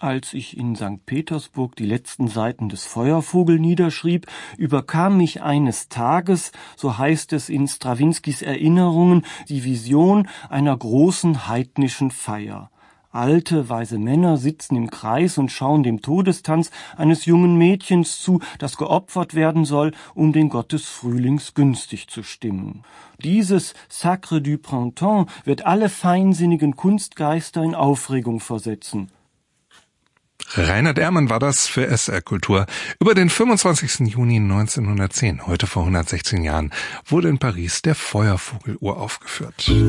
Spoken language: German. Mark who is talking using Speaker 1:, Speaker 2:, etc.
Speaker 1: Als ich in St. Petersburg die letzten Seiten des Feuervogel niederschrieb, überkam mich eines Tages, so heißt es in Strawinskys Erinnerungen, die Vision einer großen heidnischen Feier. Alte, weise Männer sitzen im Kreis und schauen dem Todestanz eines jungen Mädchens zu, das geopfert werden soll, um den Gott des Frühlings günstig zu stimmen. Dieses Sacre du Printemps wird alle feinsinnigen Kunstgeister in Aufregung versetzen.
Speaker 2: Reinhard Ehrmann war das für SR Kultur. Über den 25. Juni 1910, heute vor 116 Jahren, wurde in Paris der Feuervogel uraufgeführt.